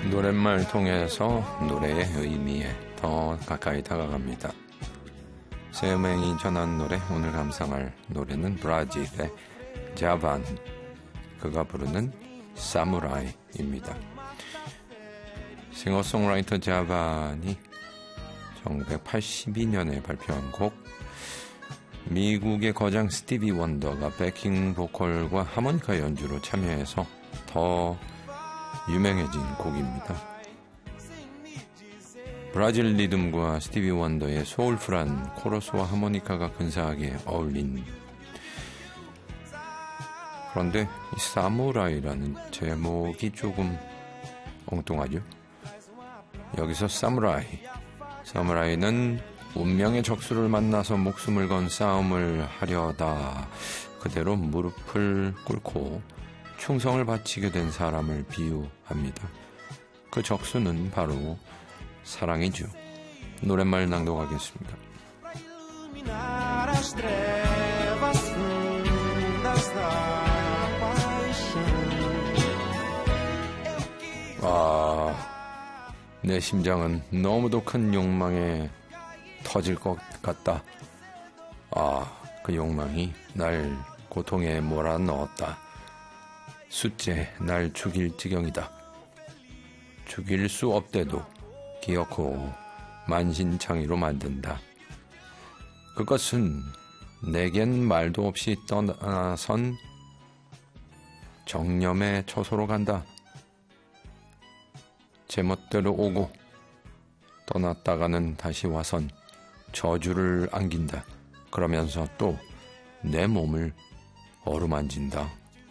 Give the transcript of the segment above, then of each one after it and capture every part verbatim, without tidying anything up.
노랫말 통해서 노래의 의미에 더 가까이 다가갑니다. 세음행이 전한 노래, 오늘 감상할 노래는 브라질의 자반, 그가 부르는 사무라이입니다. 싱어송라이터 자반이 천구백팔십이 년에 발표한 곡, 미국의 거장 스티비 원더가 백킹 보컬과 하모니카 연주로 참여해서 더 유명해진 곡입니다. 브라질 리듬과 스티비 원더의 소울풀한 코러스와 하모니카가 근사하게 어울린, 그런데 이 사무라이라는 제목이 조금 엉뚱하죠. 여기서 사무라이, 사무라이는 운명의 적수를 만나서 목숨을 건 싸움을 하려다 그대로 무릎을 꿇고 충성을 바치게 된 사람을 비유합니다. 그 적수는 바로 사랑이죠. 노랫말 낭독하겠습니다. 아, 내 심장은 너무도 큰 욕망에 터질 것 같다. 아, 그 욕망이 날 고통에 몰아넣었다. 숫째 날 죽일 지경이다. 죽일 수 없대도 기어코 만신창이로 만든다. 그것은 내겐 말도 없이 떠나선 정념의 처소로 간다. 제멋대로 오고 떠났다가는 다시 와선 저주를 안긴다. 그러면서 또 내 몸을 어루만진다.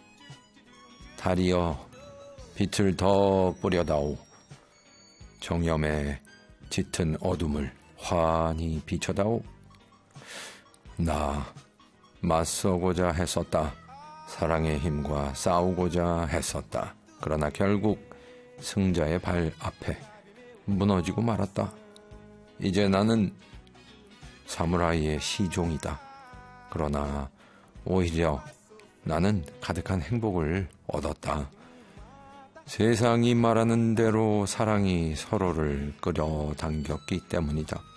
달이여 빛을 더 뿌려다오. 정념의 짙은 어둠을 환히 비춰다오. 나 맞서고자 했었다. 사랑의 힘과 싸우고자 했었다. 그러나 결국 승자의 발 앞에 무너지고 말았다. 이제 나는 사무라이의 시종이다. 그러나 오히려 나는 가득한 행복을 얻었다. 세상이 말하는 대로 사랑이 서로를 끌어당겼기 때문이다.